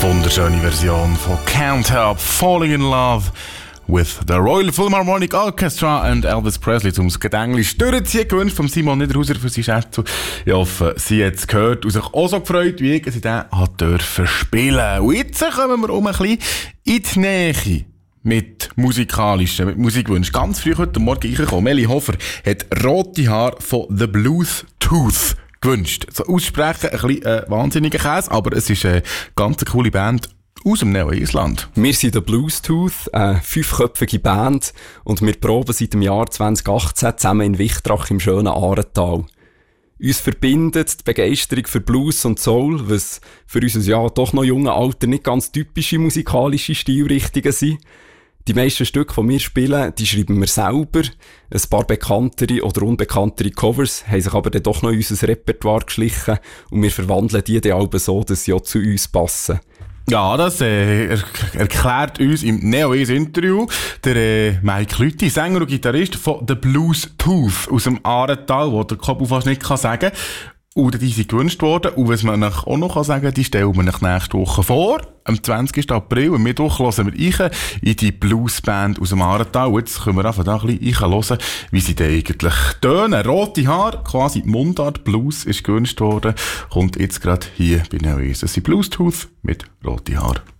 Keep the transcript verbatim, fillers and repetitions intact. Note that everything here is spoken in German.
Wunderschöne Version von Can't Help Falling in Love with the Royal Philharmonic Orchestra and Elvis Presley. Um es Englisch durchziehen, gewünscht von Simon Niederhauser für seine Schätze. Ich hoffe, Sie hat es gehört und sich auch so gefreut, wie ich sie dann hat dürfen spielen. Und jetzt kommen wir um ein bisschen in die Nähe mit musikalischen, mit Musikwünschen. Ganz früh heute Morgen reingekommen. Meli Hofer hat rote Haare von The Blues Tooth gewünscht. So aussprechen, ein bisschen äh, wahnsinniger Käse, aber es ist eine ganz coole Band aus dem Neu-Island. Wir sind der Blues Tooth, eine fünfköpfige Band, und wir proben seit dem Jahr zwanzig achtzehn zusammen in Wichtrach im schönen Aaretal. Uns verbindet die Begeisterung für Blues und Soul, was für unser ja doch noch junge Alter nicht ganz typische musikalische Stilrichtungen sind. Die meisten Stücke, die wir spielen, die schreiben wir selber. Ein paar bekanntere oder unbekanntere Covers haben sich aber dann doch noch in unser Repertoire geschlichen und wir verwandeln die dann alle so, dass sie auch zu uns passen. Ja, das äh, er- erklärt uns im Neo-Is-Interview der äh, Mike Lüthi, Sänger und Gitarrist von The Blues Tooth aus dem Aaretal, wo der Kopf fast nicht kann sagen kann. Und die sind gewünscht worden. Und was man euch auch noch sagen kann, die stellen wir euch nächste Woche vor. Am zwanzigsten April, am Mittwoch, hören wir rein in die Bluesband aus dem Aaretal. Und jetzt können wir einfach da ein bisschen hören, wie sie da eigentlich tönen. Rote Haare, quasi Mundart Blues ist gewünscht worden. Kommt jetzt gerade hier bei Neo-Is. Das sind Blues Tooth mit rote Haare.